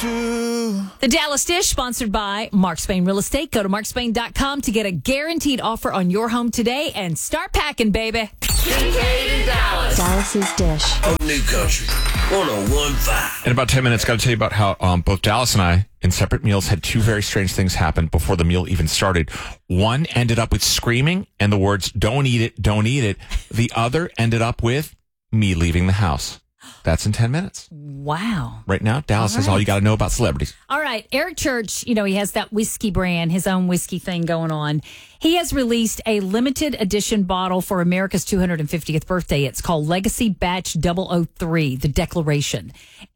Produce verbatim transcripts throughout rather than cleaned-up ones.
to. The Dallas Dish, sponsored by Mark Spain Real Estate. Go to mark spain dot com to get a guaranteed offer on your home today and start packing, baby. Kincaid in Dallas. Dallas's Dish. On New Country one oh one point five. In about ten minutes, got to tell you about how um, both Dallas and I, in separate meals, had two very strange things happen before the meal even started. One ended up with screaming and the words, "Don't eat it, don't eat it." The other ended up with me leaving the house. That's in ten minutes. Wow. Right now, Dallas All is all right. you got to know about celebrities. All right. Eric Church, you know, he has that whiskey brand, his own whiskey thing going on. He has released a limited edition bottle for America's two hundred fiftieth birthday. It's called Legacy Batch double oh three, the Declaration.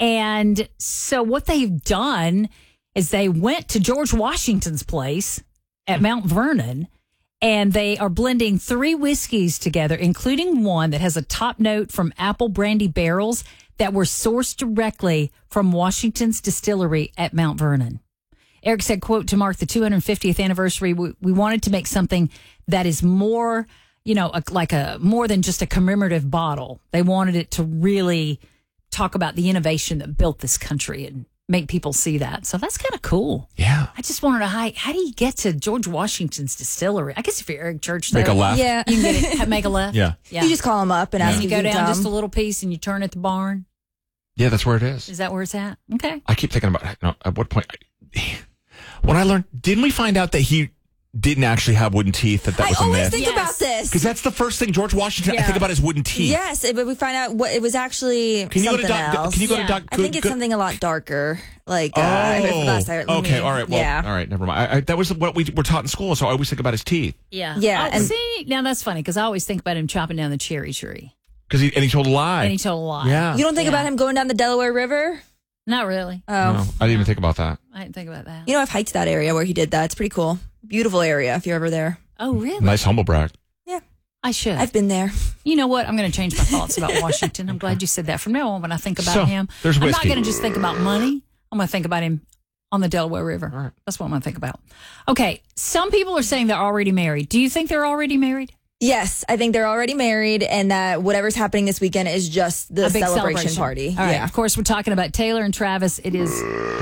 And so what they've done is they went to George Washington's place at Mount Vernon, and they are blending three whiskeys together, including one that has a top note from apple brandy barrels that were sourced directly from Washington's distillery at Mount Vernon. Eric said, quote, to mark the two hundred fiftieth anniversary, we, we wanted to make something that is more, you know, a, like a more than just a commemorative bottle. They wanted it to really talk about the innovation that built this country and make people see that. So that's kind of cool. Yeah. I just wanted to hide. How do you get to George Washington's distillery? I guess if you're Eric Church, there, Make a left. Yeah. you can get it, make a left. Yeah. Yeah. You just call him up and ask and if you go can down come. just a little piece and you turn at the barn. Yeah, that's where it is. Is that where it's at? Okay. I keep thinking about, you know, at what point, when I learned, didn't we find out that he didn't actually have wooden teeth, that that I was a always myth? think Yes. about this. Because that's the first thing, George Washington, I Yeah. think about his wooden teeth. Yes, but we find out what it was actually Can you go something to doc, else. Can you go Yeah. to doc? I think it's go- something a lot darker. Like, Oh, uh, if last I, let okay, me- all right. Well, yeah. all right, never mind. I, I, that was what we were taught in school, so I always think about his teeth. Yeah. Yeah, Oh, and- see, now that's funny because I always think about him chopping down the cherry tree. Because he and he told a lie. And he told a lie. Yeah. You don't think Yeah. about him going down the Delaware River? Not really. Oh. No, I didn't even think about that. I didn't think about that. You know, I've hiked that area where he did that. It's pretty cool. Beautiful area if you're ever there. Oh, really? Nice humble brag. Yeah. I should. I've been there. You know what? I'm going to change my thoughts about Washington. I'm glad you said that. From now on, when I think about So, him, there's I'm not whiskey. going to just think about money. I'm going to think about him on the Delaware River. All right. That's what I'm going to think about. Okay. Some people are saying they're already married. Do you think they're already married? Yes, I think they're already married and that whatever's happening this weekend is just the A big celebration, celebration party. All right. Yeah. Of course, we're talking about Taylor and Travis. It is.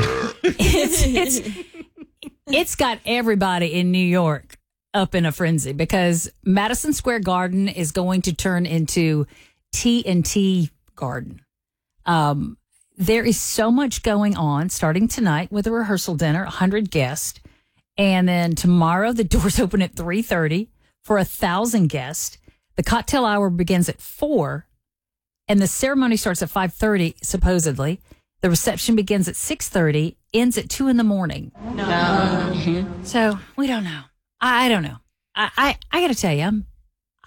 it's it's it's got everybody in New York up in a frenzy because Madison Square Garden is going to turn into T and T Garden. Um, there is so much going on starting tonight with a rehearsal dinner, one hundred guests, and then tomorrow the doors open at three thirty for a thousand guests. The cocktail hour begins at four. And the ceremony starts at five thirty, supposedly. The reception begins at six thirty, ends at two in the morning. No. So we don't know. I, I don't know. I, I, I got to tell you, I'm,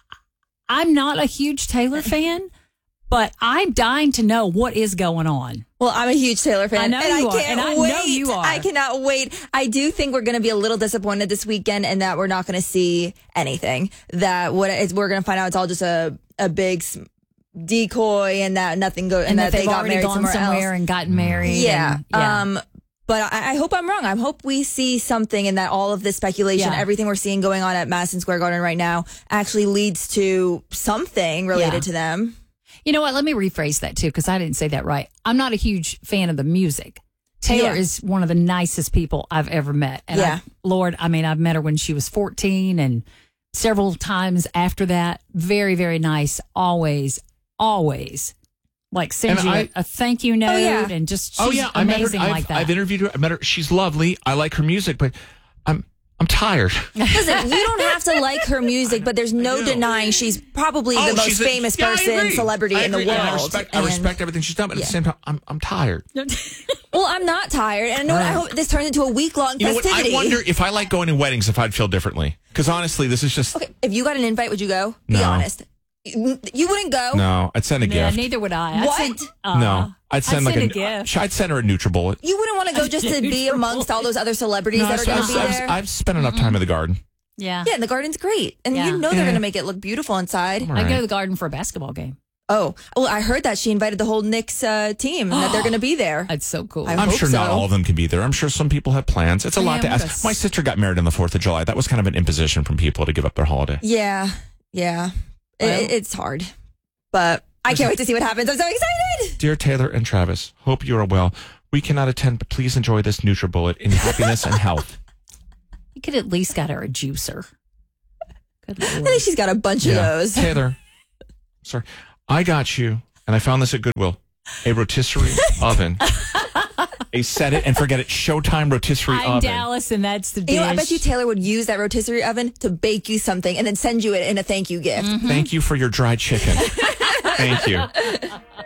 I'm not a huge Taylor fan, but I'm dying to know what is going on. Well, I'm a huge Taylor fan. I know and you I are, can't and I know wait. you are. I cannot wait. I do think we're going to be a little disappointed this weekend and that we're not going to see anything. That what is, we're going to find out it's all just a, a big s- decoy and that nothing go and, And, that, that they they've got already married gone somewhere, somewhere else. and gotten married. Yeah. and- yeah. Um, but I, I hope I'm wrong. I hope we see something and that all of this speculation, Yeah. everything we're seeing going on at Madison Square Garden right now actually leads to something related Yeah. to them. You know what? Let me rephrase that too, because I didn't say that right. I'm not a huge fan of the music. Taylor Yeah. is one of the nicest people I've ever met. And Yeah. I, Lord, I mean, I've met her when she was fourteen and several times after that. Very, very nice. Always, always. Like sends And you I- a, a thank you note yeah. and just she's Oh yeah, I met her. amazing I've, like that. I've interviewed her. I met her. She's lovely. I like her music, but I'm I'm tired. Listen, you don't have to like her music, but there's no do. denying she's probably Oh, the most she's a- famous yeah, I person, agree. celebrity I in the agree. world. And I respect, I And- respect everything she's done, but at Yeah. the same time, I'm I'm tired. Well, I'm not tired, and I, know, I hope this turns into a week long You know what? festivity. I wonder if I like going to weddings, if I'd feel differently. Because honestly, this is just Okay, if you got an invite, would you go? Be No. honest. You you wouldn't go. no. I'd send a yeah, gift. neither would I. I'd What? Send, uh, no, I'd send like a a, gift. I'd send her a NutriBullet. You wouldn't want to go just to be Neutral. amongst all those other celebrities No, that are I've, going to I've, be I've, there. I've spent enough time in the garden. Yeah. Yeah, and the garden's great, and Yeah. you know they're Yeah. going to make it look beautiful inside. All I'd go right. to the garden for a basketball game. Oh, well, I heard that she invited the whole Knicks uh, team that they're going to be there. That's so cool. I I'm hope sure not so. all of them can be there. I'm sure some people have plans. It's a lot to Yeah, ask. what a- My sister got married on the fourth of July. That was kind of an imposition from people to give up their holiday. Yeah, yeah, It- Well- it's hard, but I can't wait to see what happens. I'm so excited. Dear Taylor and Travis, hope you are well. We We cannot attend, but please enjoy this NutriBullet in happiness and health. You could at least got her a juicer. Good I Lord. think she's got a bunch of those. Taylor, sorry. I got you, and I found this at Goodwill, a rotisserie oven. A set it and forget it Showtime rotisserie I'm oven. Dallas, and that's the dish. You know, I bet you Taylor would use that rotisserie oven to bake you something and then send you it in a thank you gift. Thank you for your dried chicken. Thank you.